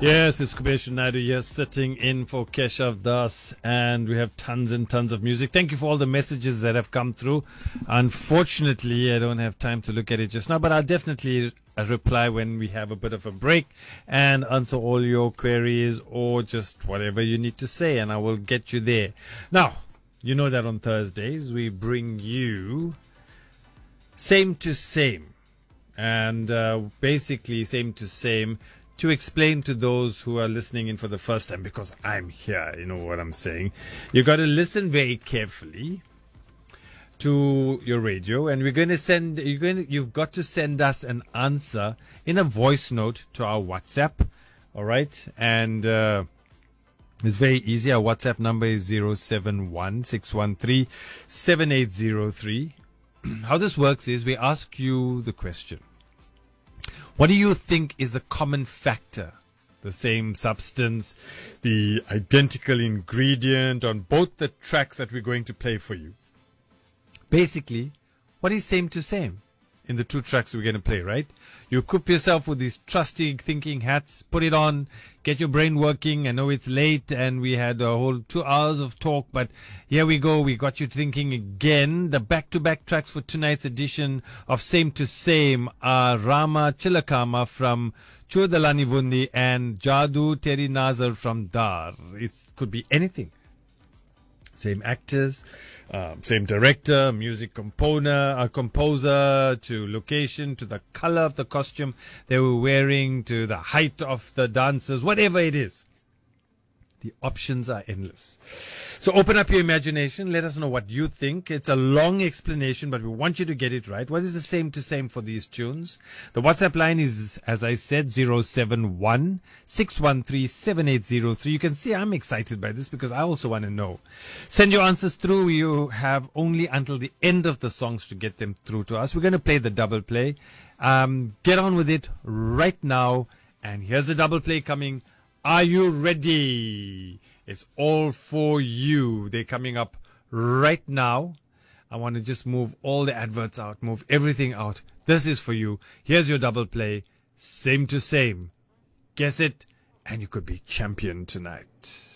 Yes, it's Kubesh Naidu here sitting in for Keshav Das, and we have tons and tons of music. Thank you for all the messages that have come through. Unfortunately, I don't have time to look at it just now, but I'll definitely reply when we have a bit of a break and answer all your queries or just whatever you need to say, and I will get you there. Now, you know that on Thursdays we bring you Same to Same, and basically Same to Same to explain to those who are listening in for the first time, because I'm here, you know what I'm saying. You got to listen very carefully to your radio, and you've got to send us an answer in a voice note to our WhatsApp. All right, and it's very easy. Our WhatsApp number is 071-613-7803. How this works is we ask you the question: what do you think is a common factor? The same substance, the identical ingredient on both the tracks that we're going to play for you. Basically, what is same to same in the two tracks we're going to play, right? You equip yourself with these trusty thinking hats, put it on, get your brain working. I know it's late and we had a whole 2 hours of talk, but here we go. We got you thinking again. The back-to-back tracks for tonight's edition of Same to Same are Rama Chilakama from Chodalani Vundi and Jadu Teri Nazar from Dar. It could be anything. Same actors, same director, music composer, to location, to the color of the costume they were wearing, to the height of the dancers, whatever it is. The options are endless. So open up your imagination. Let us know what you think. It's a long explanation, but we want you to get it right. What is the same to same for these tunes? The WhatsApp line is, as I said, 071-613-7803. You can see I'm excited by this because I also want to know. Send your answers through. You have only until the end of the songs to get them through to us. We're going to play the double play. Get on with it right now. And here's the double play coming. Are you ready? It's all for you. They're coming up right now. I want to just move all the adverts out, move everything out. This is for you. Here's your double play. Same to Same. Guess it, and you could be champion tonight.